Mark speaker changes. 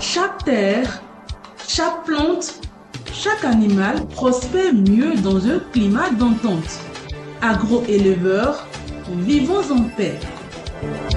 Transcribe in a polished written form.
Speaker 1: Chaque terre, chaque plante, chaque animal prospère mieux dans un climat d'entente. Agro-éleveurs, vivons en paix.